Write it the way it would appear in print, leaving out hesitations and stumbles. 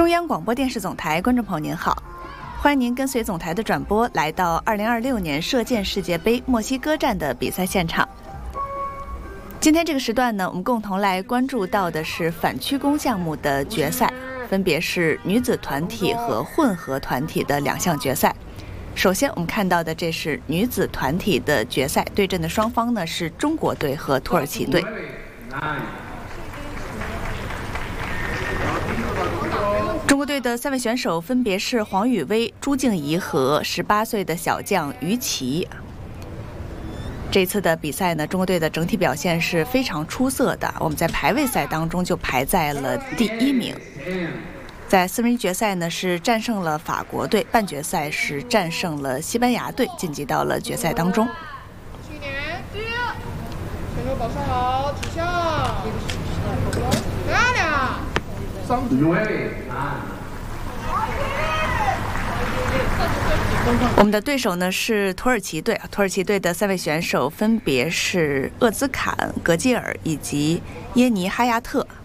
中央广播电视总台观众朋友您好，欢迎您跟随总台的转播来到2026年射箭世界杯墨西哥站的比赛现场。今天这个时段呢，我们共同来关注到的是反曲弓项目的决赛，分别是女子团体和混合团体的2项决赛。首先我们看到的这是女子团体的决赛，对阵的双方呢是中国队和土耳其队。中国队的3位选手分别是黄雨薇、朱静怡和18岁的小将于琦。这次的比赛呢，中国队的整体表现是非常出色的，我们在排位赛当中就排在了第1名。在4分之一决赛呢是战胜了法国队，半决赛是战胜了西班牙队，晋级到了决赛当中。 选手保持好，指向，漂亮。 我们的对手呢是土耳其队，土耳其队的3位选手分别是厄兹坎、格基尔以及耶尼哈亚特。